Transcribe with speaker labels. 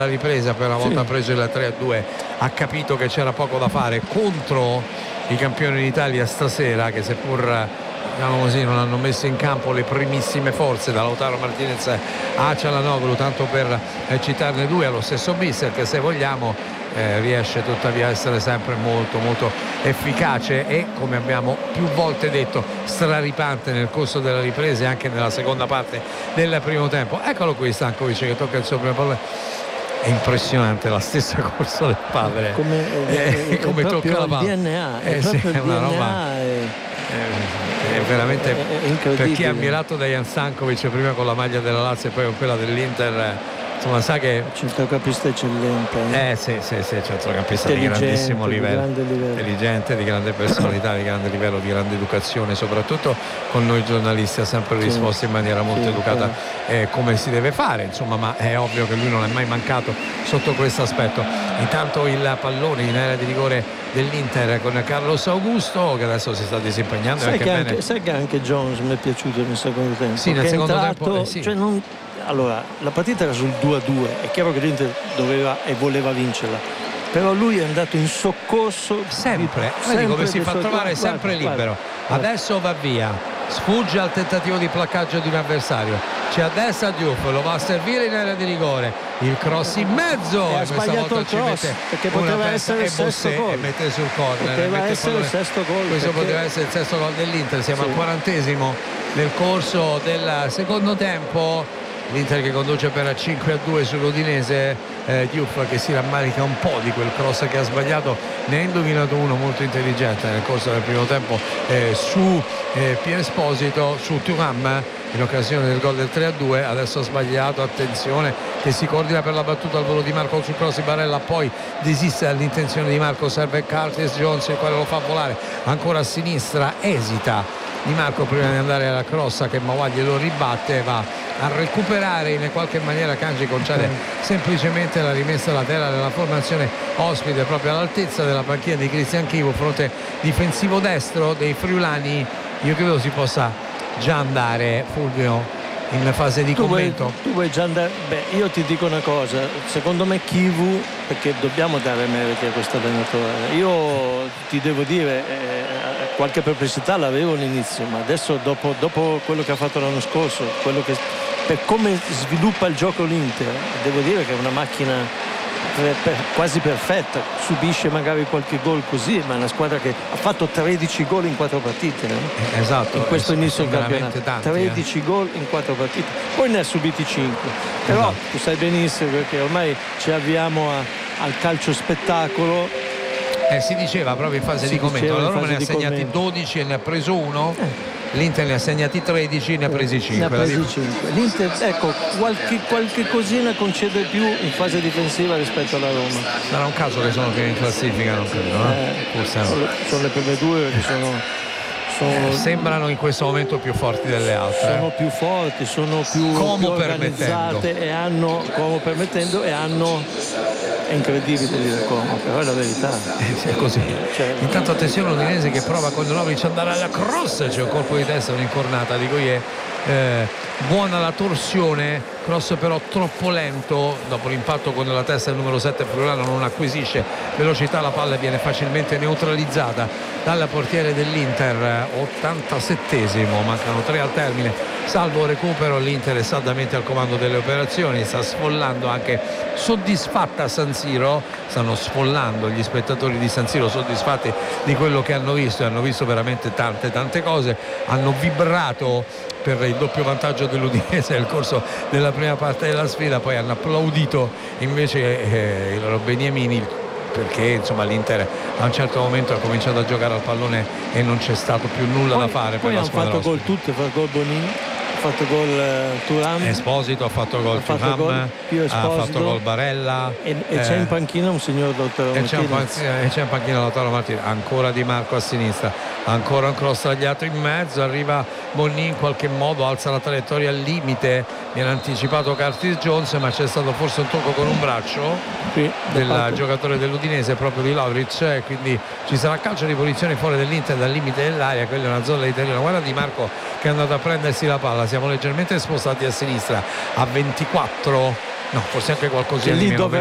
Speaker 1: la ripresa, per una volta ha preso il 3-2, ha capito che c'era poco da fare contro i campioni d'Italia stasera, che seppur diciamo così non hanno messo in campo le primissime forze, da Lautaro Martinez a Çalhanoğlu, tanto per citarne due, allo stesso Bissell, che se vogliamo riesce tuttavia a essere sempre molto molto efficace e, come abbiamo più volte detto, straripante nel corso della ripresa e anche nella seconda parte del primo tempo. Eccolo qui Stankovic che tocca il suo primo pallone. È impressionante la stessa corsa del padre, come tocca la palla.
Speaker 2: DNA,
Speaker 1: è una roba è veramente per chi è ammirato da Jan Stankovic prima con la maglia della Lazio e poi con quella dell'Inter, insomma, sa che
Speaker 2: centrocampista eccellente.
Speaker 1: Sì, centrocampista di grandissimo livello, intelligente, di grande personalità, di grande livello, di grande educazione, soprattutto con noi giornalisti ha sempre risposto in maniera molto educata, come si deve fare, insomma, ma è ovvio che lui non è mai mancato sotto questo aspetto. Intanto il pallone in area di rigore dell'Inter con Carlos Augusto, che adesso si sta disimpegnando.
Speaker 2: Sai che anche Jones mi è piaciuto nel secondo tempo.
Speaker 1: Sì, nel secondo tempo
Speaker 2: cioè allora, la partita era sul 2-2, è chiaro che l'Inter doveva e voleva vincerla, però lui è andato in soccorso
Speaker 1: sempre come si fa trovare sempre libero. Adesso va via, sfugge al tentativo di placcaggio di un avversario, c'è a destra Diouf, lo va a servire in area di rigore, il cross in mezzo
Speaker 2: e questa volta ci mette
Speaker 1: perché poteva essere il sesto gol e mette sul corner,
Speaker 2: poteva essere il sesto gol,
Speaker 1: questo poteva essere il sesto gol dell'Inter. Siamo al 40° nel corso del secondo tempo. L'Inter che conduce per 5-2 sull'Udinese, Diouf che si rammarica un po' di quel cross che ha sbagliato, ne ha indovinato uno molto intelligente nel corso del primo tempo su Pierre Esposito, su Thuram, in occasione del gol del 3-2. Adesso ha sbagliato, attenzione che si coordina per la battuta al volo di Marco sul cross di Barella, poi desiste dall'intenzione di Marco, serve Curtis Jones il quale lo fa volare ancora a sinistra, esita Di Marco prima di andare alla crossa che Mawagli lo ribatte, va a recuperare in qualche maniera. Kanji concede semplicemente la rimessa laterale alla formazione ospite proprio all'altezza della panchina di Cristian Chivu, fronte difensivo destro dei friulani. Io credo si possa già andare, Fulvio, in fase di commento.
Speaker 2: Tu vuoi già andare? Beh, io ti dico una cosa, secondo me Chivu, perché dobbiamo dare meriti a questo allenatore, io ti devo dire qualche perplessità l'avevo all'inizio, ma adesso dopo quello che ha fatto l'anno scorso, per come sviluppa il gioco l'Inter, devo dire che è una macchina quasi perfetta, subisce magari qualche gol così, ma è una squadra che ha fatto 13 gol in 4 partite, no?
Speaker 1: Esatto,
Speaker 2: in questo inizio del campionato,
Speaker 1: tanti,
Speaker 2: 13 gol in 4 partite, poi ne ha subiti 5, però
Speaker 1: esatto.
Speaker 2: Tu sai benissimo perché ormai ci avviamo al calcio spettacolo.
Speaker 1: Si diceva proprio in fase di commento, la Roma ne ha segnati 12 e ne ha preso uno, l'Inter ne ha segnati 13 e ne ha presi 5.
Speaker 2: L'Inter, ecco, qualche cosina concede più in fase difensiva rispetto alla Roma.
Speaker 1: Sarà un caso che sono più in classifica, non credo, no? Forse no.
Speaker 2: Sono le prime due che
Speaker 1: sembrano in questo momento più forti delle altre.
Speaker 2: Sono più forti, sono più organizzate e hanno è incredibile dire Como, però è la verità.
Speaker 1: È così. Intanto attenzione l'Udinese che prova con Novic ad andare alla cross, c'è un colpo di testa, un'incornata di cui è buona la torsione, cross però troppo lento, dopo l'impatto con la testa del numero 7 friulano non acquisisce velocità, la palla viene facilmente neutralizzata dal portiere dell'Inter. 87°, mancano 3 al termine, salvo recupero, l'Inter è saldamente al comando delle operazioni, sta sfollando anche soddisfatta San Siro, stanno sfollando gli spettatori di San Siro soddisfatti di quello che hanno visto, e hanno visto veramente tante cose, hanno vibrato per il doppio vantaggio dell'Udinese nel corso della prima parte della sfida, poi hanno applaudito invece il Beniamini, perché insomma l'Inter a un certo momento ha cominciato a giocare al pallone e non c'è stato più nulla da fare per la squadra.
Speaker 2: Poi hanno fatto gol tutti, ha fatto gol Bonini, ha fatto gol Thuram,
Speaker 1: Esposito ha fatto gol Thuram, ha fatto gol Barella
Speaker 2: e c'è in panchina un signor Lautaro Martinez,
Speaker 1: e c'è in panchina Lautaro Martinez, ancora Di Marco a sinistra, ancora un cross tagliato in mezzo, arriva Bonni in qualche modo, alza la traiettoria al limite, viene anticipato Curtis Jones, ma c'è stato forse un tocco con un braccio del giocatore dell'Udinese, proprio di Lauric, e quindi ci sarà calcio di punizione fuori dell'Inter dal limite dell'area, quella è una zona italiana. Guarda Di Marco che è andato a prendersi la palla, siamo leggermente spostati a sinistra, a 24 No, forse anche qualcosina
Speaker 2: lì
Speaker 1: di meno,
Speaker 2: dove